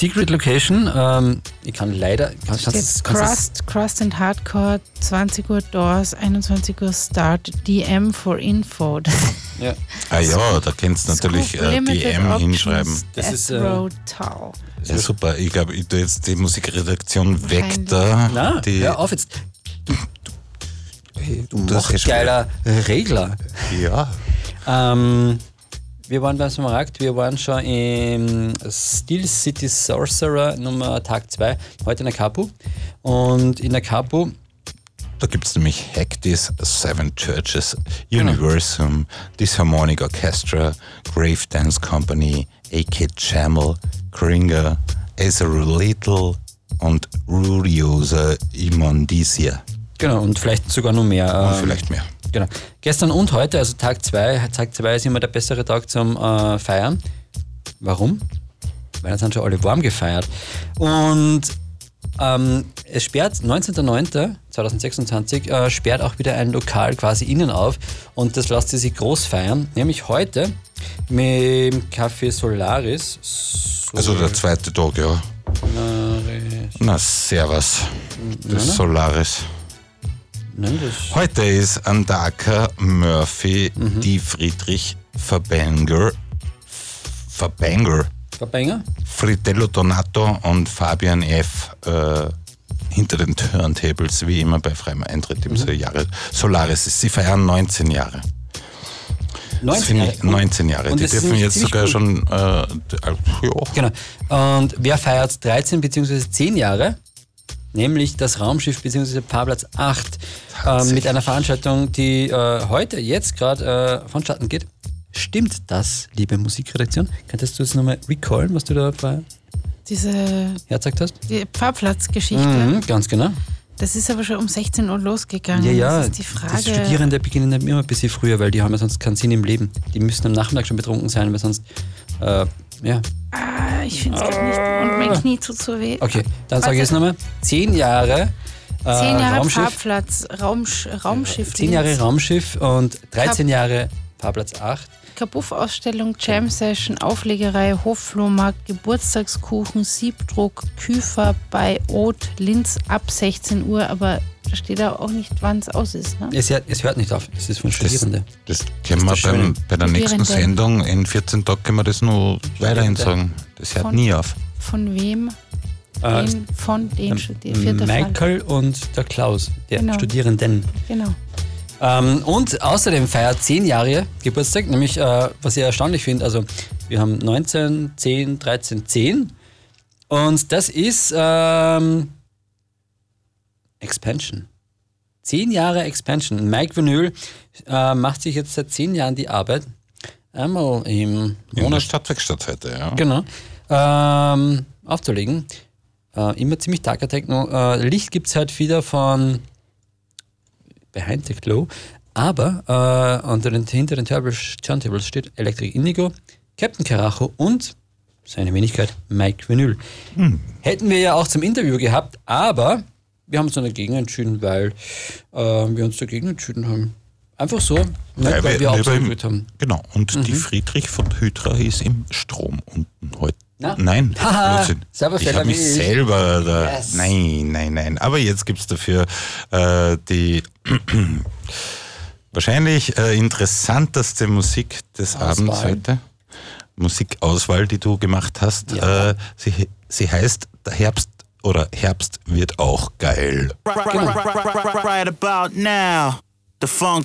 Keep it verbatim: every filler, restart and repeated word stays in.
Secret Location. Ähm, ich kann leider... Kann, Steht kannst, Crust, kannst Crust and Hardcore, zwanzig Uhr Doors, einundzwanzig Uhr Start, D M for Info. ja. Ah ja, da kannst du natürlich äh, D M hinschreiben. Das Death ist, äh, Row Tau. Ja, super. Ich glaube, ich tue jetzt die Musikredaktion weg da. Na, die, hör auf jetzt. Du, hey, du das machst ist schon geiler Regler. Ja. Ähm, wir waren beim Smaragd, wir waren schon im Steel City Sorcerer Nummer Tag zwei, heute in der Capo. Und in der Capo... Da gibt es nämlich Hectis, Seven Churches, Universum, Disharmonic Orchestra, Grave Dance Company, A K Chamel, Kringa, Ezra Little und Rudiosa Immondicia. Genau, und vielleicht sogar noch mehr. Und ähm, vielleicht mehr. Genau. Gestern und heute, also Tag zwei, Tag zwei ist immer der bessere Tag zum äh, Feiern. Warum? Weil jetzt haben schon alle warm gefeiert. Und ähm, es sperrt neunzehnter neunter zweitausendsechsundzwanzig äh, sperrt auch wieder ein Lokal quasi innen auf und das lässt sich groß feiern, nämlich heute mit dem Café Solaris. Sol- Also der zweite Tag, ja. Solaris. Na, servus. Das Na, na. Solaris. Nein, das Heute ist Andaka Murphy, Mhm. die Friedrich Verbanger, Verbanger, Verbanger? Fritello Donato und Fabian F. Äh, hinter den Turntables, wie immer bei freiem Eintritt im Mhm. Jahre Solaris ist. Sie feiern neunzehn Jahre. Das neunzehn finde Jahre. ich neunzehn Jahre. Und Die das ist dürfen nämlich jetzt ziemlich sogar cool. schon, äh, d- ja. Genau. Und wer feiert dreizehn bzw. zehn Jahre? Nämlich das Raumschiff bzw. Fahrplatz acht äh, mit einer Veranstaltung, die äh, heute, jetzt gerade äh, vonstatten geht. Stimmt das, liebe Musikredaktion? Könntest du es nochmal recallen, was du da vorher Diese hergezeigt hast? die Fahrplatzgeschichte, Mhm, ganz genau. das ist aber schon um sechzehn Uhr losgegangen. Ja, ja, das ist die Frage. die Studierende beginnen immer ein bisschen früher, weil die haben ja sonst keinen Sinn im Leben. Die müssen am Nachmittag schon betrunken sein, weil sonst, äh, ja. Ah, ich finde es gerade nicht. Und mein Knie tut so weh. Okay, dann sage ich es Also, nochmal. Zehn Jahre äh, Zehn Jahre Raumschiff. Fahrplatz, Raumsch, Raumschiff. Zehn Jahre Raumschiff und dreizehn Jahre Fahrplatz acht. Kabuff-Ausstellung, Jam-Session, Auflegerei, Hofflohmarkt, Geburtstagskuchen, Siebdruck, Küfer bei Oth, Linz ab sechzehn Uhr, aber da steht da auch nicht, wann es aus ist. Ne? Es, hört- es hört nicht auf, es ist von Das, Studierenden. das können wir das Schöne. beim, bei der nächsten Studierende. Sendung in vierzehn Tagen können wir das noch weiterhin sagen. Das hört Von- nie auf. Von wem? Äh, Den, von den Studierenden. Vierter Michael und der Klaus, der Genau. Studierenden. Fall. Genau. Ähm, und außerdem feiert zehn Jahre Geburtstag, nämlich, äh, was ich erstaunlich finde, also wir haben neunzehn, zehn, dreizehn, zehn und das ist ähm, Expansion. Zehn Jahre Expansion. Mike Vinyl äh, macht sich jetzt seit zehn Jahren die Arbeit, einmal im In der Monat, Stadtwerkstatt heute, ja. genau, ähm, aufzulegen. Äh, immer ziemlich darker Techno. Äh, Licht gibt es halt wieder von Behind the Glow, aber äh, unter den, hinter den Turntable- Turntables steht Electric Indigo, Captain Carajo und seine Wenigkeit Mike Vinyl. Hm. Hätten wir ja auch zum Interview gehabt, aber wir haben uns dann dagegen entschieden, weil äh, wir uns dagegen entschieden haben. Einfach so, nicht, Weil weil wir- wir weil wir ausgeführt haben. Genau, und Mhm. die Friedrich von Hydra ist im Strom unten heute. Na? Nein, Haha, Blödsinn. selber ich Fehler habe mich wie ich. selber da. Yes. Nein, nein, nein. Aber jetzt gibt es dafür äh, die wahrscheinlich äh, interessanteste Musik des Auswahl. Abends heute. Musikauswahl, die du gemacht hast. Ja. Äh, sie, sie heißt Der Herbst oder Herbst wird auch geil. Right, right, right, right, right, right about now, the funk